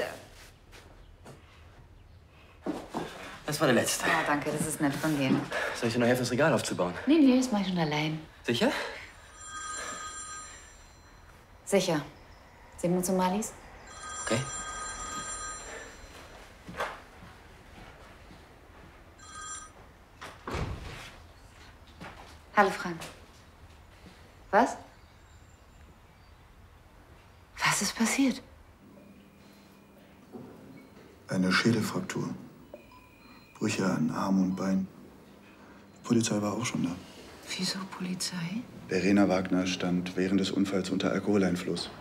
Bitte. Das war der letzte. Oh, danke, das ist nett von dir. Soll ich dir noch helfen, das Regal aufzubauen? Nee, das mach ich schon allein. Sicher? Sicher. Sehen wir uns um Marlies? Okay. Hallo, Frank. Was? Was ist passiert? Eine Schädelfraktur. Brüche an Arm und Bein. Die Polizei war auch schon da. Wieso Polizei? Verena Wagner stand während des Unfalls unter Alkoholeinfluss.